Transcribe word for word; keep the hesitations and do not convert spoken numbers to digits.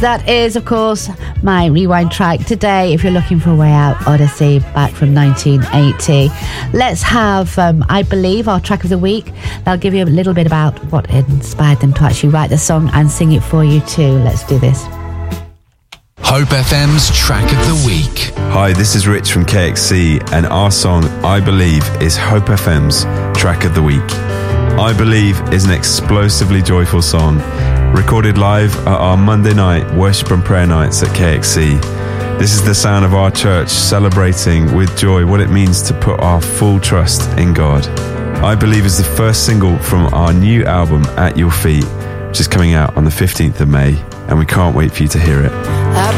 that is, of course, my rewind track today. If you're looking for a way out, Odyssey, back from nineteen eighty. Let's have, um, I believe, our track of the week. That'll give you a little bit about what inspired them to actually write the song and sing it for you too. Let's do this. Hope F M's track of the week. Hi, this is Rich from K X C, and our song, I Believe, is Hope F M's track of the week. I Believe is an explosively joyful song, recorded live at our Monday night worship and prayer nights at K X C. This is the sound of our church celebrating with joy what it means to put our full trust in God. I Believe is the first single from our new album, At Your Feet, which is coming out on the fifteenth of May, and we can't wait for you to hear it.